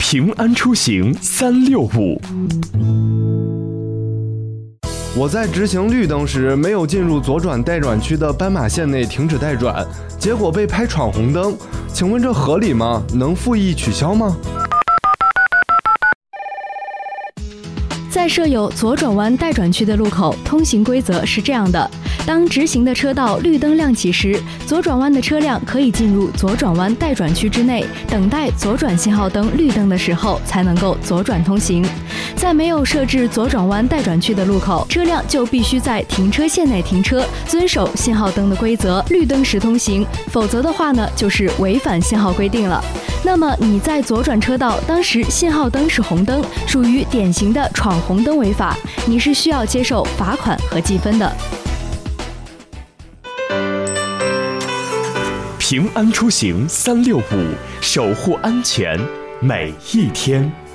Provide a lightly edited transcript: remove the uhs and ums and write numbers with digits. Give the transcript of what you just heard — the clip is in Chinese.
平安出行365。 我在直行绿灯时没有进入左转待转区的斑马线内停止待转，结果被拍闯红灯，请问这合理吗？能复议取消吗？ 在设有左转弯待转区的路口，通行规则是这样的：当直行的车道绿灯亮起时，左转弯的车辆可以进入左转弯待转区之内，等待左转信号灯绿灯的时候才能够左转通行。在没有设置左转弯待转区的路口，车辆就必须在停车线内停车，遵守信号灯的规则，绿灯时通行，否则的话呢，就是违反信号规定了。那么你在左转车道，当时信号灯是红灯，属于典型的闯红灯违法，你是需要接受罚款和记分的。 平安出行365，守护安全每一天。